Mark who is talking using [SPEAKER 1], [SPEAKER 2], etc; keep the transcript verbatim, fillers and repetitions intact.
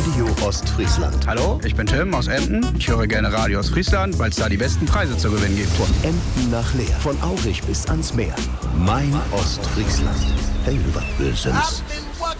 [SPEAKER 1] Radio Ostfriesland.
[SPEAKER 2] Hallo, ich bin Tim aus Emden. Ich höre gerne Radio Ostfriesland, weil es da die besten Preise zu gewinnen gibt.
[SPEAKER 1] Von Emden nach Leer, von Aurich bis ans Meer. Mein Ostfriesland. Hey, was Böses.